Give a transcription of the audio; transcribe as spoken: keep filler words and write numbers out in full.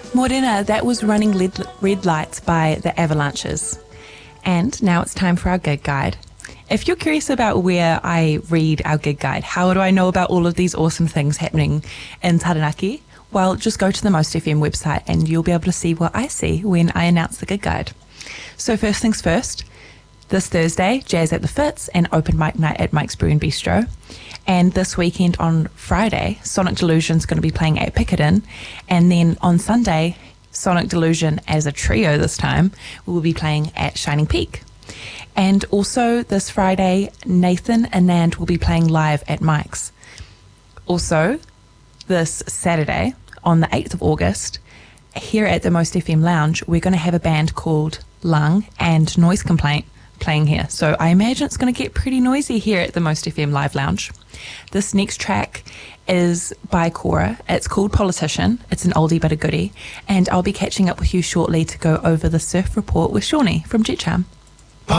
Morena, that was Running Red, Red Lights by the Avalanches. And now it's time for our gig guide. If you're curious about where I read our gig guide, how do I know about all of these awesome things happening in Taranaki? Well, just go to the Most F M website and you'll be able to see what I see when I announce the gig guide. So first things first, this Thursday, Jazz at the Fitz and open mic night at Mike's Brew and Bistro. And this weekend on Friday, Sonic Delusion's going to be playing at Pickardin. And then on Sunday, Sonic Delusion as a trio this time will be playing at Shining Peak. And also this Friday, Nathan Anand will be playing live at Mike's. Also, this Saturday, on the eighth of August, here at the Most F M Lounge, we're going to have a band called Lung and Noise Complaint playing here. So I imagine it's going to get pretty noisy here at the Most F M Live Lounge. This next track is by Cora. It's called Politician. It's an oldie but a goodie. And I'll be catching up with you shortly to go over the surf report with Shawnee from Jet Charm.